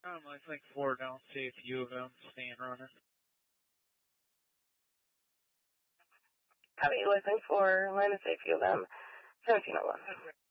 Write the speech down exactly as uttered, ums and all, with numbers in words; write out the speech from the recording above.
Um, I think four downstate U of M staying running. Copy, listen for line of safe U of M, seventeen eleven.